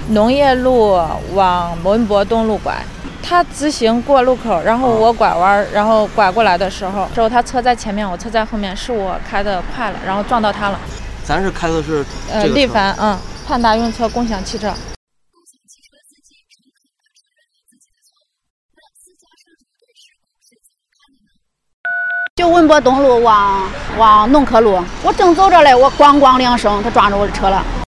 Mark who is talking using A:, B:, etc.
A: 农业路往文博东路拐，他直行过路口，然后我拐弯，然后拐过来的时候，他车在前面，我车在后面，是我开的快了，然后撞到他了。
B: 咱是开的是这个
A: 力帆，盼达用车共享汽车。
C: 就文博东路往农科路，我正走着嘞，我咣咣两声，他撞着我的车了。